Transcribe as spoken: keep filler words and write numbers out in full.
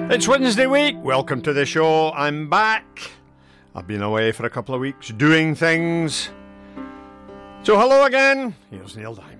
It's Wednesday week. Welcome to the show. I'm back. I've been away for a couple of weeks doing things. So hello again. Here's Neil Diamond.